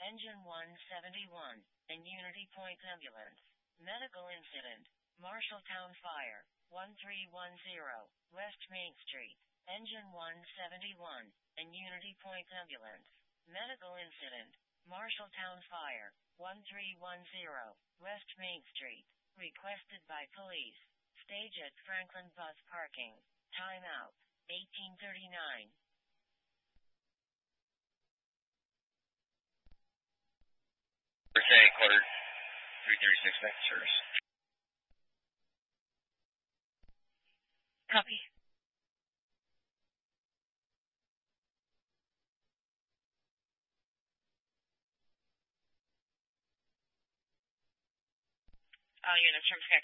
Engine 171, and Unity Point Ambulance. Medical incident. Marshalltown Fire, 1310, West Main Street. Engine 171, and Unity Point Ambulance. Medical incident. Marshalltown Fire, 1310, West Main Street. Requested by police. Stage at Franklin Bus Parking. Time out. 1839. Okay, quarter 336 next service. Copy. All units from